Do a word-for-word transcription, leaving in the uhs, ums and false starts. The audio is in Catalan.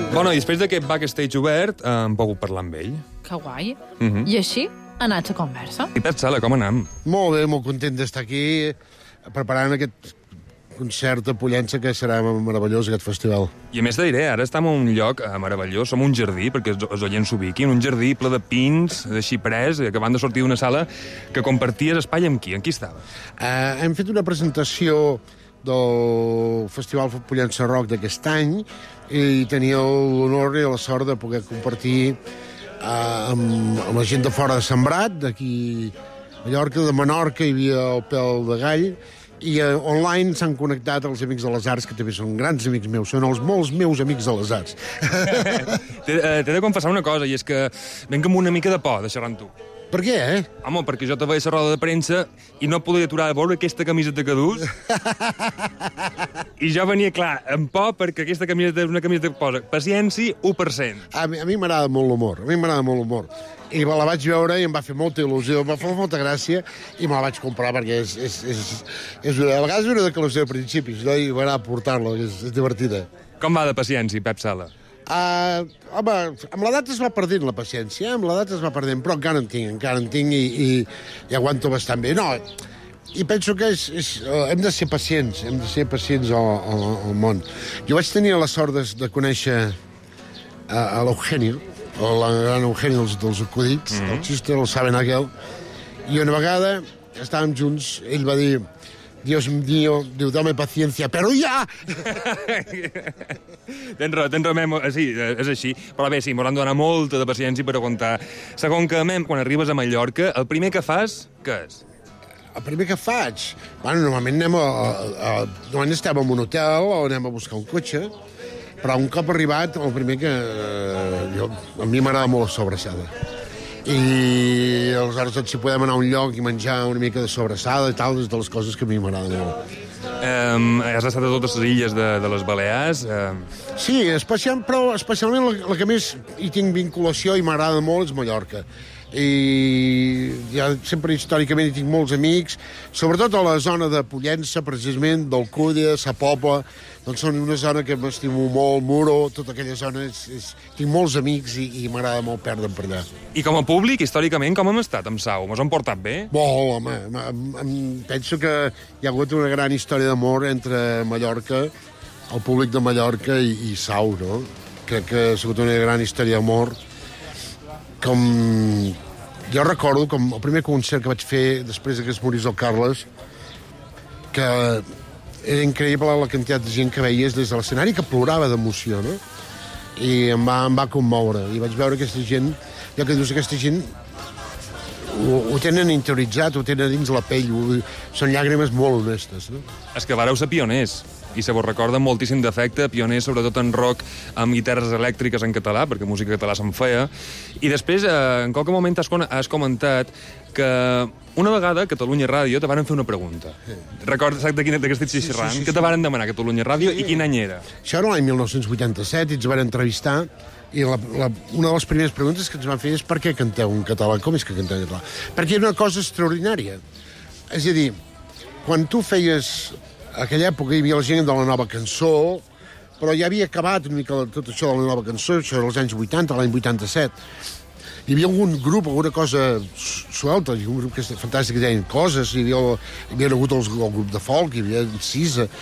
Bueno, i després d'aquest backstage obert, eh, hem pogut parlar amb ell. Que guai. Uh -huh. I així ha anat la conversa. I Pep Sala, com anem? Molt bé, molt content d'estar aquí preparant aquest concert de Pollença que serà meravellós, aquest festival. I a més te diré, ara estem en un lloc eh, meravellós, som un jardí, perquè els, els oients s'ubiquin, un jardí ple de pins, de xiprers, que van de sortir d'una sala que comparties espai amb qui? Amb qui estava? Uh, hem fet una presentació del Festival Pollença Rock d'aquest any i tenia l'honor i la sort de poder compartir uh, amb, amb la gent de fora de Sembrat, d'aquí a Mallorca, de Menorca, hi havia el Pèl de Gall, i uh, online s'han connectat els Amics de les Arts, que també són grans amics meus, són els molts meus Amics de les Arts. T'he de confessar una cosa, i és que venc amb una mica de por de xerrar amb tu. Per què, eh? Home, perquè jo te veia a la roda de premsa i no podia aturar de veure aquesta camiseta que dus. I jo venia, clar, amb por, perquè aquesta camiseta és una camiseta que posa paciència, u per cent. A mi, a mi m'agrada molt l'humor, a mi m'agrada molt l'humor. I la vaig veure i em va fer molta il·lusió, em va fer molta gràcia, i me la vaig comprar perquè és, és, és, és una, a vegades és una declaració de principis, no? I m'agrada portar-la, és, és divertida. Com va de paciència, Pep Sala? Uh, home, amb l'edat es va perdent la paciència, amb l'edat es va perdent, però encara en tinc, encara en tinc i, i, i aguanto bastant bé. No, i penso que és, és, uh, hem de ser pacients, hem de ser pacients al, al, al món. Jo vaig tenir la sort de, de conèixer uh, a l'Eugenio, el gran Eugenio dels, dels acudits, mm -hmm. el xiste, el saben aquell, i una vegada estàvem junts, ell va dir: Dios mío, diu, dame paciencia, però ja! tens raó, tens raó, mem, sí, és així. Però bé, sí, m'hauran de donar molta de paciència per aguantar. Segon que, mem, quan arribes a Mallorca, el primer que fas, què és? El primer que faig? Bueno, normalment anem a... a, a normalment estem en un hotel o anem a buscar un cotxe, però un cop arribat, el primer que... Eh, jo, a mi m'agrada molt la sobrassada. I aleshores, doncs, si podem anar a un lloc i menjar una mica de sobrassada i tal, és de les coses que a mi m'agraden molt. Um, has estat a totes les illes de, de les Balears? Um... Sí, especial, però especialment la, la que més hi tinc vinculació i m'agrada molt és Mallorca. I ja sempre històricament hi tinc molts amics, sobretot a la zona de Pollença, precisament, d'Alcúdia, Sa Pobla, doncs són una zona que m'estimo molt, Muro, tota aquella zona, és, és, tinc molts amics i, i m'agrada molt perdre'm per allà. I com a públic, històricament, com hem estat amb Sau? Mos hem portat bé? Molt, home, em, em, penso que hi ha hagut una gran història d'amor entre Mallorca, el públic de Mallorca i, i Sau, no? Crec que ha sigut una gran història d'amor. Com... Jo recordo com el primer concert que vaig fer després que es morís el Carles, que era increïble la quantitat de gent que veies des de l'escenari, que plorava d'emoció, no? I em va, em va commoure. I vaig veure aquesta gent, ja que dius, aquesta gent ho, ho tenen interioritzat, ho tenen dins la pell, ho, són llàgrimes molt honestes, no? És que vareu ser pioners, i se vos recorda moltíssim d'efecte, pioners sobretot en rock amb guitarres elèctriques en català, perquè música català se'n feia, i després, eh, en qualque moment has, has comentat que una vegada a Catalunya Ràdio te van fer una pregunta. Sí. Recordes de què estic xerrant? Sí, sí, sí, que te van demanar a Catalunya Ràdio sí. I quin any era? Això era l'any mil nou-cents vuitanta-set, i ens van entrevistar, i la, la, una de les primeres preguntes que ens van fer és per què canteu en català? Com és que canteu en català? Perquè era una cosa extraordinària. És a dir, quan tu feies... A aquella època hi havia la gent de la nova cançó, però ja havia acabat una mica tot això de la nova cançó, això dels anys vuitanta, l'any vuitanta-set. Hi havia algun grup, alguna cosa suelta, un grup que fantàstic que deien coses, hi havia, hi havia hagut el, el grup de folk, hi havia Cisa,